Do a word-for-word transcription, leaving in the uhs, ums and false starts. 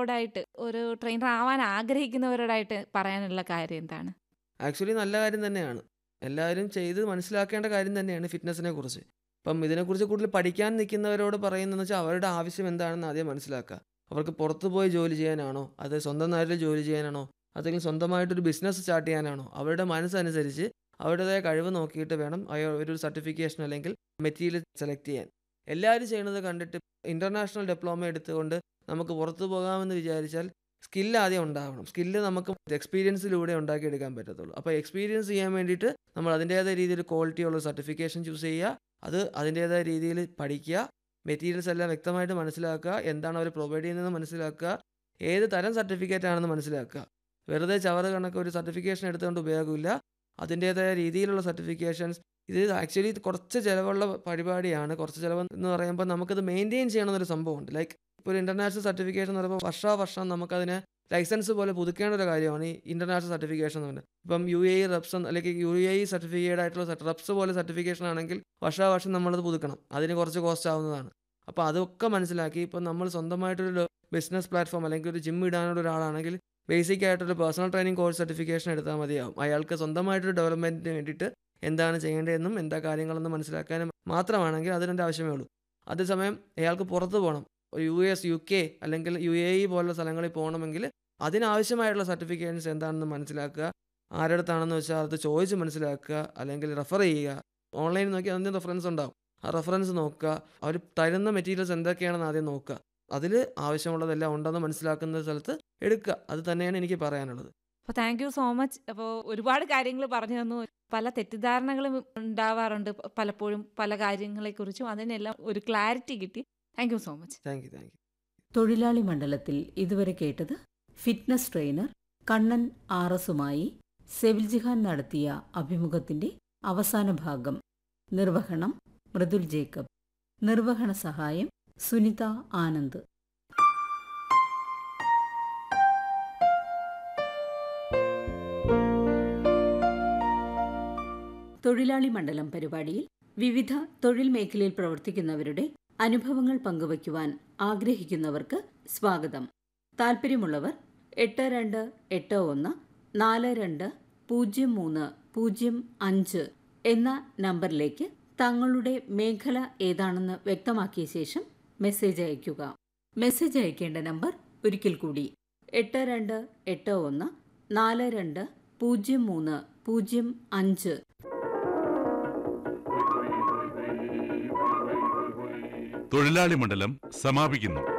ട്രെയിനറോടായിട്ട് ഒരു ട്രെയിനർ ആവാൻ ആഗ്രഹിക്കുന്നവരോടായിട്ട് പറയാനുള്ള കാര്യം എന്താണ്? ആക്ച്വലി നല്ല കാര്യം തന്നെയാണ്. എല്ലാവരും ചെയ്ത് മനസ്സിലാക്കേണ്ട കാര്യം തന്നെയാണ് ഫിറ്റ്നസിനെ കുറിച്ച്. അപ്പം ഇതിനെക്കുറിച്ച് കൂടുതൽ പഠിക്കാൻ നിൽക്കുന്നവരോട് പറയുന്നതെന്ന് വെച്ചാൽ അവരുടെ ആവശ്യം എന്താണെന്ന് ആദ്യം മനസ്സിലാക്കുക. അവർക്ക് പുറത്ത് പോയി ജോലി ചെയ്യാനാണോ? അത് സ്വന്തം നാട്ടിൽ ജോലി ചെയ്യാനാണോ? അല്ലെങ്കിൽ സ്വന്തമായിട്ടൊരു ബിസിനസ് സ്റ്റാർട്ട് ചെയ്യാനാണോ? അവരുടെ മനസ്സനുസരിച്ച് അവരുടേതായ കഴിവ് നോക്കിയിട്ട് വേണം അയ ഒരു സർട്ടിഫിക്കേഷൻ അല്ലെങ്കിൽ മെറ്റീരിയൽ സെലക്ട് ചെയ്യാൻ. എല്ലാവരും ചെയ്യുന്നത് കണ്ടിട്ട് ഇൻ്റർനാഷണൽ ഡിപ്ലോമ എടുത്തുകൊണ്ട് നമുക്ക് പുറത്ത് പോകാമെന്ന് വിചാരിച്ചാൽ സ്കില്ല് ആദ്യം ഉണ്ടാവണം. സ്കില്ല് നമുക്ക് എക്സ്പീരിയൻസിലൂടെ ഉണ്ടാക്കിയെടുക്കാൻ പറ്റത്തുള്ളൂ. അപ്പോൾ എക്സ്പീരിയൻസ് ചെയ്യാൻ വേണ്ടിയിട്ട് നമ്മൾ അതിൻ്റേതായ രീതിയിൽ ക്വാളിറ്റിയുള്ള സർട്ടിഫിക്കേഷൻ ചൂസ് ചെയ്യുക. അത് അതിൻ്റേതായ രീതിയിൽ പഠിക്കുക. മെറ്റീരിയൽസ് എല്ലാം വ്യക്തമായിട്ട് മനസ്സിലാക്കുക. എന്താണ് അവർ പ്രൊവൈഡ് ചെയ്യുന്നതെന്ന് മനസ്സിലാക്കുക. ഏത് തരം സർട്ടിഫിക്കറ്റ് ആണെന്ന് മനസ്സിലാക്കുക. വെറുതെ ചവറ് കണക്ക് ഒരു സർട്ടിഫിക്കേഷൻ എടുത്തുകൊണ്ട് ഉപയോഗമില്ല. അതിൻ്റേതായ രീതിയിലുള്ള സർട്ടിഫിക്കേഷൻസ് ഇത് ആക്ച്വലി കുറച്ച് ചിലവുള്ള പരിപാടിയാണ്. കുറച്ച് ചിലവ് എന്ന് പറയുമ്പോൾ നമുക്കത് മെയിൻറ്റെയിൻ ചെയ്യണമെന്നൊരു സംഭവമുണ്ട്. ലൈക്ക് ഇപ്പോൾ ഒരു ഇൻ്റർനാഷണൽ സർട്ടിഫിക്കേഷൻ എന്ന് പറയുമ്പോൾ വർഷാവർഷം നമുക്കതിനെ ലൈസൻസ് പോലെ പുതുക്കേണ്ട ഒരു കാര്യമാണ് ഈ ഇൻ്റർനാഷണൽ സർട്ടിഫിക്കേഷൻ എന്ന് പറയുന്നത്. ഇപ്പം യു എ ഇ റെപ്സ് അല്ലെങ്കിൽ യു എ ഇ സർട്ടിഫിക്കറ്റ് ആയിട്ടുള്ള റെപ്സ് പോലെ സർട്ടിഫിക്കേഷൻ ആണെങ്കിൽ വർഷാവർഷം നമ്മളത് പുതുക്കണം. അതിന് കുറച്ച് കോസ്റ്റ് ആവുന്നതാണ്. അപ്പോൾ അതൊക്കെ മനസ്സിലാക്കി ഇപ്പോൾ നമ്മൾ സ്വന്തമായിട്ടൊരു ബിസിനസ് പ്ലാറ്റ്ഫോം അല്ലെങ്കിൽ ഒരു ജിം ഇടാനുള്ള ഒരാളാണെങ്കിൽ ബേസിക് ആയിട്ടൊരു പേഴ്സണൽ ട്രെയിനിങ് കോഴ്സ് സർട്ടിഫിക്കേഷൻ എടുത്താൽ മതിയാവും. അയാൾക്ക് സ്വന്തമായിട്ടൊരു ഡെവലപ്മെൻറ്റിന് വേണ്ടിയിട്ട് എന്താണ് ചെയ്യേണ്ടതെന്നും എന്താ കാര്യങ്ങളെന്നും മനസ്സിലാക്കാനും മാത്രമാണെങ്കിൽ അതിൻ്റെ ആവശ്യമേ ഉള്ളൂ. അതേസമയം അയാൾക്ക് പുറത്ത് പോകണം, യു എസ് യു കെ അല്ലെങ്കിൽ യു എ ഇ പോലുള്ള സ്ഥലങ്ങളിൽ പോകണമെങ്കിൽ അതിനാവശ്യമായിട്ടുള്ള സർട്ടിഫിക്കേഷൻസ് എന്താണെന്ന് മനസ്സിലാക്കുക. ആരുടെ അടുത്താണെന്ന് വെച്ചാൽ അത് ചോദിച്ച് മനസ്സിലാക്കുക, അല്ലെങ്കിൽ റെഫർ ചെയ്യുക. ഓൺലൈനിൽ നോക്കി അതിൻ്റെ റെഫറൻസ് ഉണ്ടാവും. ആ റെഫറൻസ് നോക്കുക. അവർ തരുന്ന മെറ്റീരിയൽസ് എന്തൊക്കെയാണെന്ന് ആദ്യം നോക്കുക. അതിൽ ആവശ്യമുള്ളതെല്ലാം ഉണ്ടെന്ന് മനസ്സിലാക്കുന്ന സ്ഥലത്ത് എടുക്കുക. അത് തന്നെയാണ് എനിക്ക് പറയാനുള്ളത്. അപ്പോൾ താങ്ക് യു സോ മച്ച്. അപ്പോൾ ഒരുപാട് കാര്യങ്ങൾ പറഞ്ഞു തന്നു. പല തെറ്റിദ്ധാരണകളും ഉണ്ടാവാറുണ്ട് പ- പലപ്പോഴും പല കാര്യങ്ങളെക്കുറിച്ചും. അതിനെല്ലാം ഒരു ക്ലാരിറ്റി കിട്ടി. Thank you so much. Thank you thank you തൊഴിലാളി മണ്ഡലത്തിൽ ഇതുവരെ കേട്ടത് fitness trainer Kannan R എസുമായി Sevil Jihan നടത്തിയ അഭിമുഖത്തിന്റെ അവസാന ഭാഗം. നിർവഹണം മൃദുൽ ജേക്കബ്. നിർവഹണ സഹായം സുനിത ആനന്ദ്. തൊഴിലാളി മണ്ഡലം പരിപാടിയിൽ വിവിധ തൊഴിൽ മേഖലയിൽ പ്രവർത്തിക്കുന്നവരുടെ അനുഭവങ്ങൾ പങ്കുവയ്ക്കുവാൻ ആഗ്രഹിക്കുന്നവർക്ക് സ്വാഗതം. താൽപ്പര്യമുള്ളവർ എട്ട് രണ്ട് എട്ട് ഒന്ന് നാല് രണ്ട് പൂജ്യം മൂന്ന് പൂജ്യം അഞ്ച് എന്ന നമ്പറിലേക്ക് തങ്ങളുടെ മേഖല ഏതാണെന്ന് വ്യക്തമാക്കിയ ശേഷം മെസ്സേജ് അയയ്ക്കുക. മെസ്സേജ് അയക്കേണ്ട നമ്പർ ഒരിക്കൽ കൂടി: എട്ട് രണ്ട് എട്ട് ഒന്ന് നാല് രണ്ട് പൂജ്യം മൂന്ന് പൂജ്യം അഞ്ച്. തൊഴിലാളി മണ്ഡലം സമാപിക്കുന്നു.